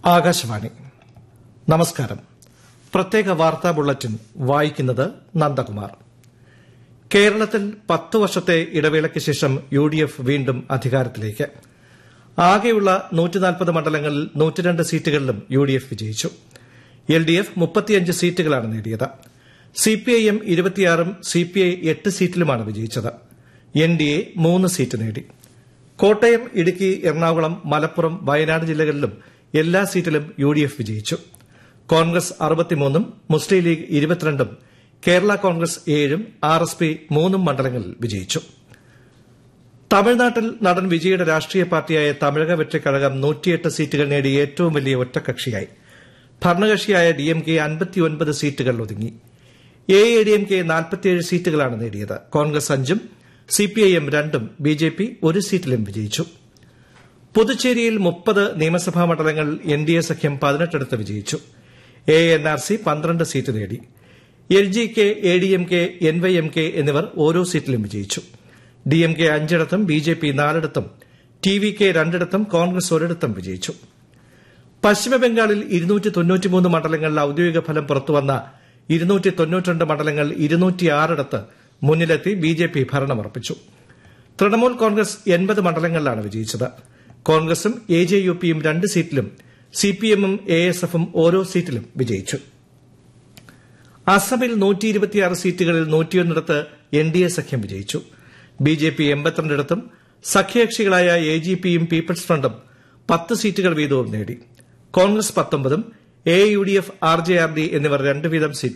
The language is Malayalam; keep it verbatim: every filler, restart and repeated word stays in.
ആകാശവാണി. നമസ്കാരം. പ്രത്യേക വാർത്താ ബുള്ളറ്റിൻ വായിക്കുന്നത് നന്ദകുമാർ. കേരളത്തിൽ പത്ത് വർഷത്തെ ഇടവേളയ്ക്ക് ശേഷം യു ഡി എഫ് വീണ്ടും അധികാരത്തിലേക്ക്. ആകെയുള്ള നൂറ്റിനാൽപ്പത് മണ്ഡലങ്ങളിൽ നൂറ്റിരണ്ട് സീറ്റുകളിലും യു ഡി എഫ് വിജയിച്ചു. എൽ ഡി എഫ് മുപ്പത്തിയഞ്ച് സീറ്റുകളാണ് നേടിയത്. സിപിഐഎം ഇരുപത്തിയാറും സിപിഐ എട്ട് സീറ്റിലുമാണ് വിജയിച്ചത്. എൻ ഡി എ മൂന്ന് സീറ്റ് നേടി. കോട്ടയം, ഇടുക്കി, എറണാകുളം, മലപ്പുറം, വയനാട് ജില്ലകളിലും എല്ലാ സീറ്റിലും യു ഡി എഫ് വിജയിച്ചു. കോൺഗ്രസ് അറുപത്തിമൂന്നും മുസ്ലിം ലീഗ് ഇരുപത്തിരണ്ടും കേരള കോൺഗ്രസ് ഏഴും ആർ എസ് പി മൂന്നും മണ്ഡലങ്ങളിൽ വിജയിച്ചു. തമിഴ്നാട്ടിൽ നടൻ വിജയുടെ രാഷ്ട്രീയ പാർട്ടിയായ തമിഴക വെട്രിക്കഴകം നൂറ്റിയെട്ട് സീറ്റുകൾ നേടി ഏറ്റവും വലിയ ഒറ്റക്കക്ഷിയായി. ഭരണകക്ഷിയായ ഡി എം കെ അൻപത്തിയൊൻപത് സീറ്റുകൾ ഒതുങ്ങി. A I D M K നാൽപ്പത്തിയേഴ് സീറ്റുകളാണ് നേടിയത്. കോൺഗ്രസ് അഞ്ചും സിപിഐഎം രണ്ടും ബി ജെ പി ഒരു സീറ്റിലും വിജയിച്ചു. പുതുച്ചേരിയിൽ മുപ്പത് നിയമസഭാ മണ്ഡലങ്ങളിൽ എൻ ഡി എ സഖ്യം പതിനെട്ടിടത്ത് വിജയിച്ചു. എ എൻ ആർ സി പന്ത്രണ്ട് സീറ്റ് നേടി. L G K, A D M K, N Y M K എന്നിവർ ഓരോ സീറ്റിലും വിജയിച്ചു. D M K അഞ്ചിടത്തും B J P നാലിടത്തും T V K രണ്ടിടത്തും കോൺഗ്രസ് ഒരിടത്തും വിജയിച്ചു. പശ്ചിമബംഗാളിൽ ഇരുന്നൂറ്റി തൊണ്ണൂറ്റിമൂന്ന് മണ്ഡലങ്ങളിൽ ഔദ്യോഗിക ഫലം പുറത്തുവന്ന ഇരുന്നൂറ്റി തൊണ്ണൂറ്റിരണ്ട് മണ്ഡലങ്ങൾ ഇരുന്നൂറ്റിയാറിടത്ത് മുന്നിലെത്തി B J P ഭരണമുറപ്പിച്ചു. Trinamool Congress എൺപത് മണ്ഡലങ്ങളിലാണ് വിജയിച്ചത്. കോൺഗ്രസും എ ജെ യു പിയും രണ്ട് സീറ്റിലും സിപിഎമ്മും എ എസ് എഫും ഓരോ സീറ്റിലും വിജയിച്ചു. അസമിൽ നൂറ്റി ഇരുപത്തിയാറ് സീറ്റുകളിൽ നൂറ്റിയൊന്നിടത്ത് എൻ ഡി എ സഖ്യം വിജയിച്ചു. B J P എൺപത്തിരണ്ടിടത്തും സഖ്യകക്ഷികളായ A G പിയും പീപ്പിൾസ് ഫ്രണ്ടും പത്ത് സീറ്റുകൾ വീതവും നേടി. Congress പത്തൊമ്പതും A U D F, R J R D എന്നിവർ രണ്ട് വീതം സീറ്റ്